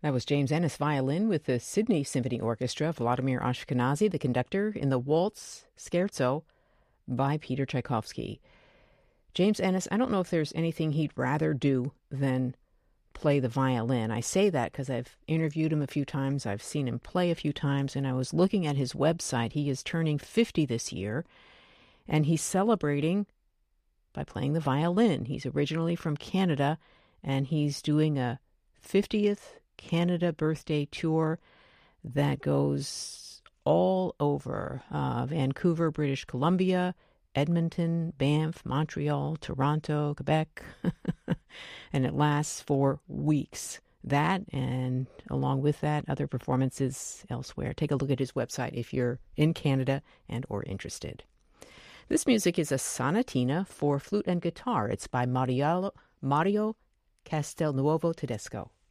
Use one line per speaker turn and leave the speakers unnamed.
That was James Ennis violin with the Sydney Symphony Orchestra, Vladimir Ashkenazy, the conductor, in the Waltz Scherzo by Peter Tchaikovsky. James Ennis, I don't know if there's anything he'd rather do than play the violin. I say that because I've interviewed him a few times, I've seen him play a few times, and I was looking at his website. He is turning 50 this year, and he's celebrating by playing the violin. He's originally from Canada, and he's doing a 50th Canada birthday tour that goes all over Vancouver, British Columbia, Edmonton, Banff, Montreal, Toronto, Quebec, and it lasts for weeks. That, and along with that, other performances elsewhere. Take a look at his website if you're in Canada and or interested. This music is a sonatina for flute and guitar. It's by Mario Castelnuovo Tedesco.